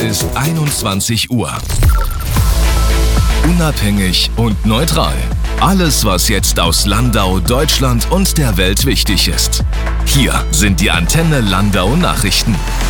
ist 21 Uhr. Unabhängig und neutral. Alles, was jetzt aus Landau, Deutschland und der Welt wichtig ist. Hier sind die Antenne Landau Nachrichten.